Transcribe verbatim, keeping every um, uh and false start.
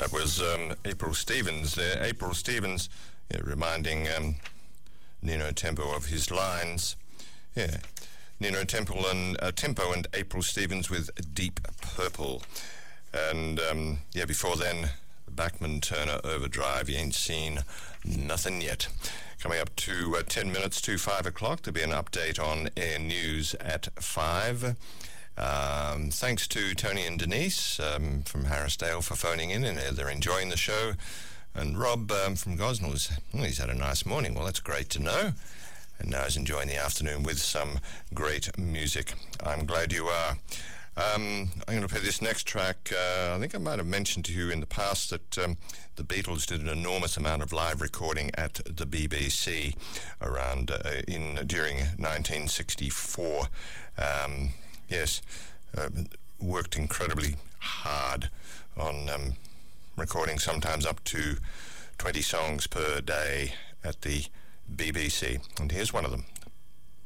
That was um, April Stevens there. April Stevens, yeah, reminding um, Nino Tempo of his lines. Yeah, Nino Temple and uh, Tempo and April Stevens with Deep Purple. And um, yeah, before then, Bachman Turner Overdrive. You ain't seen nothing yet. Coming up to uh, ten minutes to five o'clock, there'll be an update on Air News at five. Um, thanks to Tony and Denise um, from Harrisdale for phoning in, and uh, they're enjoying the show. And Rob um, from Gosnells, well, he's had a nice morning. Well, that's great to know. And now he's enjoying the afternoon with some great music. I'm glad you are. Um, I'm going to play this next track. Uh, I think I might have mentioned to you in the past that um, the Beatles did an enormous amount of live recording at the B B C around uh, in during nineteen sixty-four. Um, yes, uh, worked incredibly hard on um, recording sometimes up to twenty songs per day at the B B C. And here's one of them.